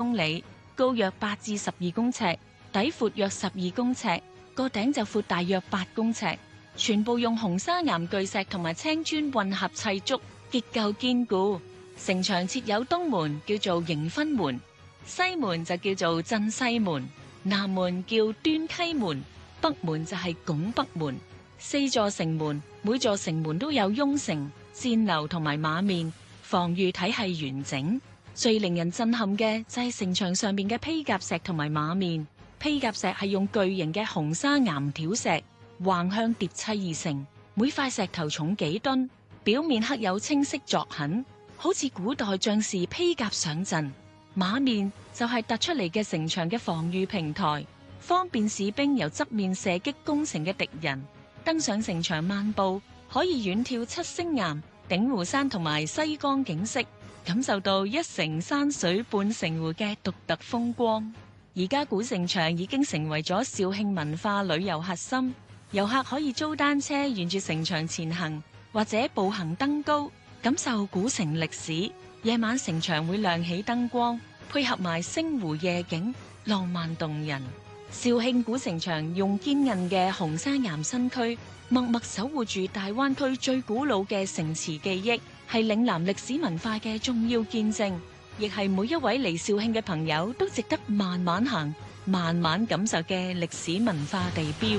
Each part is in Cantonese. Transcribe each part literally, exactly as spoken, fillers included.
公里，高約八至十二公尺，底闊約十二公尺，個頂就闊大約八公尺，全部用紅砂岩巨石同埋青磚混合砌築，結構堅固。城牆設有東門叫做迎婚門，西門就叫做鎮西門，南門叫端溪門，北門就係拱北門。四座城門，每座城門都有擁城、箭樓同埋馬面，防禦體系完整。最令人震撼嘅就係城牆上面嘅披甲石同埋馬面。披甲石係用巨型嘅紅砂岩條石橫向疊砌而成，每塊石頭重幾噸，表面刻有清晰鑿痕，好似古代將士披甲上陣。馬面就係突出嚟嘅城牆嘅防禦平台，方便士兵由側面射擊攻城嘅敵人。登上城牆漫步，可以遠眺七星岩、鼎湖山同埋西江景色，感受到一城山水半城湖嘅獨特風光。而家古城牆已經成為咗肇慶文化旅遊核心，遊客可以租單車沿住城牆前行，或者步行登高，感受古城歷史。夜晚城牆會亮起燈光，配合埋星湖夜景，浪漫動人。肇慶古城牆用堅韌嘅紅砂岩身軀，默默守護住大灣區最古老嘅城池記憶，係嶺南歷史文化嘅重要見證，亦係每一位嚟肇慶嘅朋友都值得慢慢行、慢慢感受嘅歷史文化地標。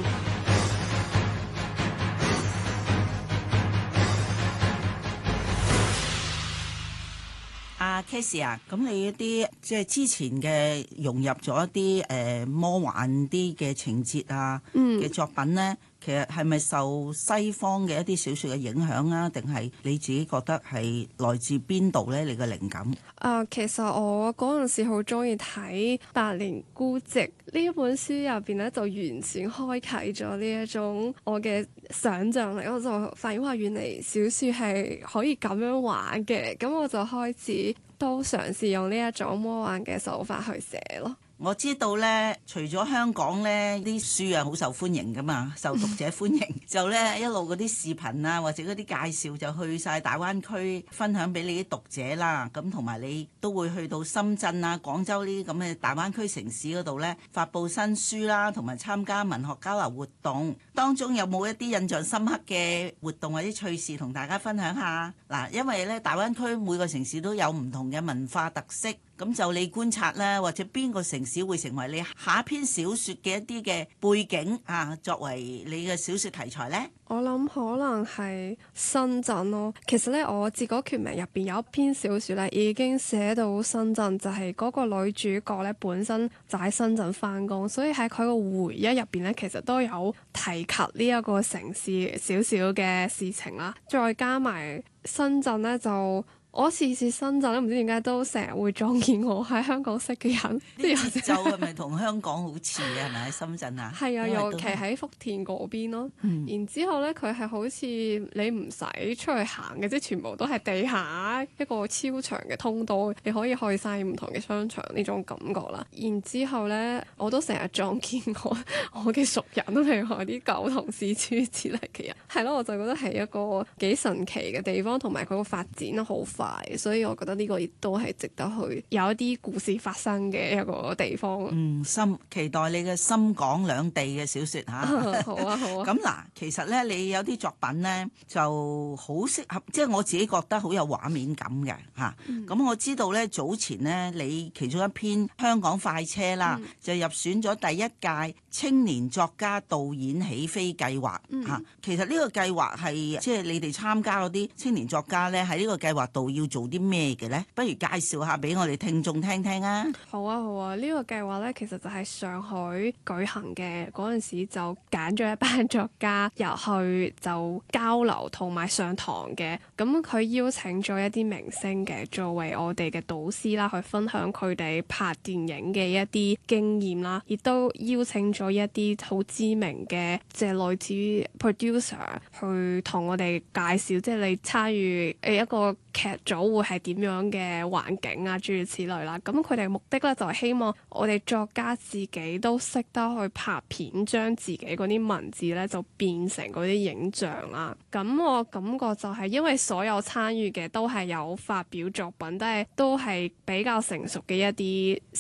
阿 Casey 啊，咁你一啲即係之前嘅融入咗一啲誒、呃、魔幻啲嘅情節啊嘅作品咧，嗯、其實係咪受西方嘅一啲小說嘅影響啊？定係你自己覺得係來自邊度咧？你嘅靈感？ 啊、呃，其實我嗰陣時好中意睇《百年孤寂》呢一本書入邊咧，就完全開啟咗呢一種我嘅想像力。我就發現話，原嚟小說係可以咁樣玩嘅，咁我就開始都嘗試用呢一種魔幻嘅手法去寫咯。 我知道咧，除咗香港咧，啲書啊好受歡迎噶嘛，受讀者歡迎，就咧一路嗰啲視頻啊，或者嗰啲介紹就去晒大灣區分享俾你啲讀者啦。咁同埋你都會去到深圳啊、廣州呢啲咁嘅大灣區城市嗰度咧，發布新書啦，同埋參加文學交流活動。當中有冇一啲印象深刻嘅活動或者趣事同大家分享下？嗱，因為咧大灣區每個城市都有唔同嘅文化特色。咁就你觀察啦，或者邊個城市會成為你下一篇小說嘅一啲嘅背景啊，作為你嘅小說題材呢？ 我諗可能係深圳咯。其實咧，我自嗰決明入邊有一篇小說咧，已經寫到深圳，就係、是、嗰個女主角咧本身就喺深圳翻工，所以喺佢個回憶入邊咧，其實都有提及呢一個城市少少嘅事情啦。再加埋深圳咧就。我次次深圳咧，唔知點解都成日會撞見我喺香港識嘅人。 啲節奏係咪同香港好似啊？係咪喺深圳啊？ 係啊，尤其喺福田嗰邊咯。嗯、然之後咧，佢係好似你唔使出去行嘅，即係全部都係地下一個超長嘅通道，你可以去晒唔同嘅商場呢種感覺啦。然之後咧，我都成日撞見我我嘅熟人，譬如我啲舊同事諸如此類嘅人。係咯，我就覺得係一個幾神奇嘅地方，同埋佢個發展得好快。所以我覺得呢個亦都係值得去有一啲故事發生嘅一個地方。 嗯，深期待你嘅深港兩地嘅小說吓。 好啊，好啊。 咁嗱，其實咧，你有啲作品咧就好適合，即係我自己覺得好有畫面感嘅吓。咁、嗯、我知道咧，早前咧你其中一篇香港快車啦，嗯、就入選咗第一屆青年作家導演起飛計劃吓。嗯、其實呢個計劃係即係你哋參加嗰啲青年作家咧喺呢個計劃度要做啲咩嘅咧？不如介紹下俾我哋聽眾聽聽啊！ 好啊，好啊！呢、這個計劃咧，其實就喺上海舉行嘅，嗰陣時就揀咗一班作家入去就交流同埋上堂嘅。咁佢邀請咗一啲明星嘅作為我哋嘅導師啦，去分享佢哋拍電影嘅一啲經驗啦，亦都邀請咗一啲好知名嘅即係類似於 producer 去同我哋介紹，即係你參與誒一個劇組會係點樣嘅環境啊，諸如此類啦。咁佢哋目的咧就係希望我哋作家自己都識得去拍片，將自己嗰啲文字咧就變成嗰啲影像啦。咁我感覺就係因為所有參與嘅都係有發表作品，但係都係比較成熟嘅一啲